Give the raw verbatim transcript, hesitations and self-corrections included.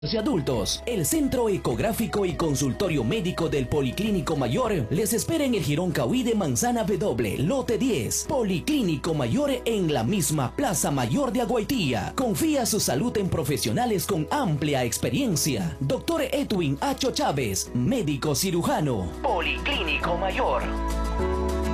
Y adultos, el Centro Ecográfico y Consultorio Médico del Policlínico Mayor les espera en el Jirón Cauí de Manzana W, lote diez. Policlínico Mayor en la misma Plaza Mayor de Aguaitía. Confía su salud en profesionales con amplia experiencia. Doctor Edwin Acho Chávez, médico cirujano. Policlínico Mayor.